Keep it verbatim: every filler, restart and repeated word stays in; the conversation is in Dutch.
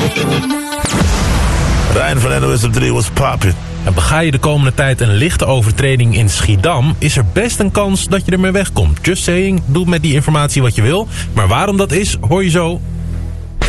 Rijn van N O S op drie was poppin'. En bega je de komende tijd een lichte overtreding in Schiedam, is er best een kans dat je ermee wegkomt. Just saying, doe met die informatie wat je wil. Maar waarom dat is, hoor je zo